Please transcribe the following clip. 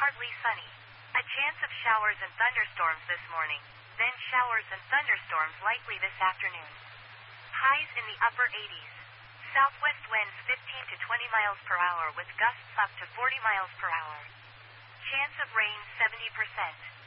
partly sunny. A chance of showers and thunderstorms this morning, then showers and thunderstorms likely this afternoon. Highs in the upper 80s. Southwest winds 15 to 20 miles per hour with gusts up to 40 miles per hour. Chance of rain 70%.